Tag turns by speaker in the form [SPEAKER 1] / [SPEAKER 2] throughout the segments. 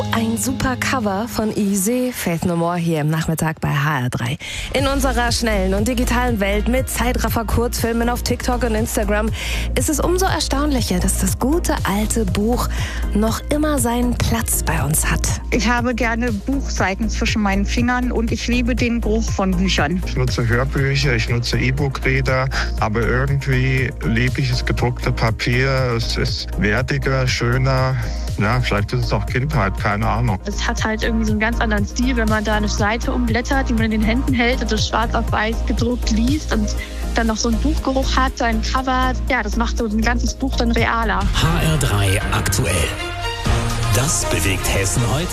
[SPEAKER 1] Ein super Cover von Easy, Faith No More hier im Nachmittag bei HR3. In unserer schnellen und digitalen Welt mit Zeitraffer-Kurzfilmen auf TikTok und Instagram ist es umso erstaunlicher, dass das gute alte Buch noch immer seinen Platz bei uns hat.
[SPEAKER 2] Ich habe gerne Buchseiten zwischen meinen Fingern und ich liebe den Geruch von Büchern.
[SPEAKER 3] Ich nutze Hörbücher, ich nutze E-Book-Reader, aber irgendwie liebe ich das gedruckte Papier. Es ist wertiger, schöner. Ja, vielleicht ist es auch Kindheit, keine Ahnung.
[SPEAKER 4] Es hat halt irgendwie so einen ganz anderen Stil, wenn man da eine Seite umblättert, die man in den Händen hält und das schwarz auf weiß gedruckt liest und dann noch so einen Buchgeruch hat, ein Cover. Ja, das macht so ein ganzes Buch dann realer.
[SPEAKER 5] HR3 aktuell. Das bewegt Hessen heute.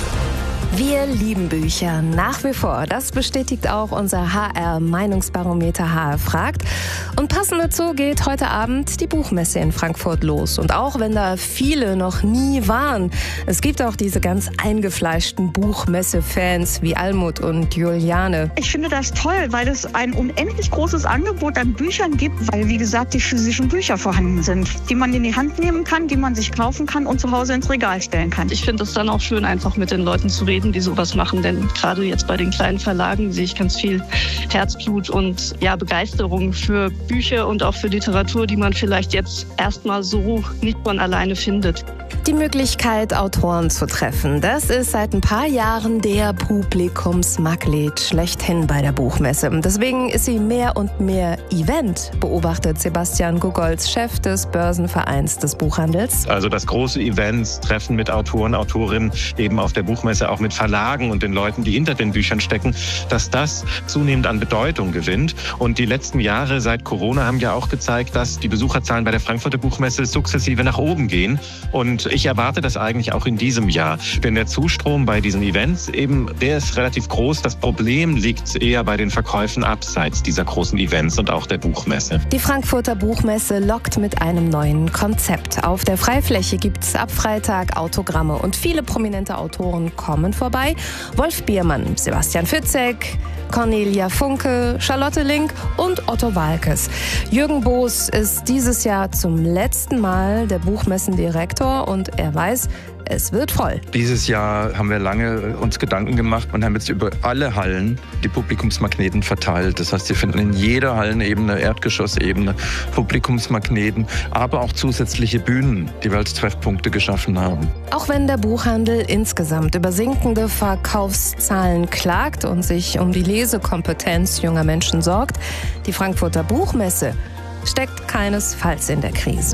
[SPEAKER 1] Wir lieben Bücher nach wie vor. Das bestätigt auch unser HR-Meinungsbarometer HR fragt. Und passend dazu geht heute Abend die Buchmesse in Frankfurt los. Und auch wenn da viele noch nie waren, es gibt auch diese ganz eingefleischten Buchmesse-Fans wie Almut und Juliane.
[SPEAKER 2] Ich finde das toll, weil es ein unendlich großes Angebot an Büchern gibt, weil, wie gesagt, die physischen Bücher vorhanden sind, die man in die Hand nehmen kann, die man sich kaufen kann und zu Hause ins Regal stellen kann.
[SPEAKER 4] Ich finde es dann auch schön, einfach mit den Leuten zu reden, die sowas machen, denn gerade jetzt bei den kleinen Verlagen sehe ich ganz viel Herzblut und Begeisterung für Bücher und auch für Literatur, die man vielleicht jetzt erstmal so nicht von alleine findet.
[SPEAKER 1] Die Möglichkeit, Autoren zu treffen, das ist seit ein paar Jahren der Publikumsmagnet schlechthin bei der Buchmesse. Deswegen ist sie mehr und mehr Event, beobachtet Sebastian Gogolz, Chef des Börsenvereins des Buchhandels.
[SPEAKER 6] Also das große Events, Treffen mit Autoren, Autorinnen, eben auf der Buchmesse auch mit Verlagen und den Leuten, die hinter den Büchern stecken, dass das zunehmend an Bedeutung gewinnt. Und die letzten Jahre seit Corona haben ja auch gezeigt, dass die Besucherzahlen bei der Frankfurter Buchmesse sukzessive nach oben gehen. Und ich erwarte das eigentlich auch in diesem Jahr. Denn der Zustrom bei diesen Events der ist relativ groß. Das Problem liegt eher bei den Verkäufen abseits dieser großen Events und auch der Buchmesse.
[SPEAKER 1] Die Frankfurter Buchmesse lockt mit einem neuen Konzept. Auf der Freifläche gibt es ab Freitag Autogramme und viele prominente Autoren kommen vorbei. Wolf Biermann, Sebastian Fitzek, Cornelia Funke, Charlotte Link und Otto Waalkes. Jürgen Boos ist dieses Jahr zum letzten Mal der Buchmessendirektor und er weiß, es wird voll.
[SPEAKER 7] Dieses Jahr haben wir lange uns Gedanken gemacht und haben jetzt über alle Hallen die Publikumsmagneten verteilt. Das heißt, Sie finden in jeder Hallenebene, Erdgeschossebene Publikumsmagneten, aber auch zusätzliche Bühnen, die wir als Treffpunkte geschaffen haben.
[SPEAKER 1] Auch wenn der Buchhandel insgesamt über sinkende Verkaufszahlen klagt und sich um die Lesekompetenz junger Menschen sorgt, die Frankfurter Buchmesse steckt keinesfalls in der Krise.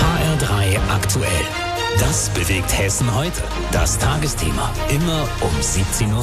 [SPEAKER 5] HR3 aktuell. Das bewegt Hessen heute. Das Tagesthema. Immer um 17:05 Uhr.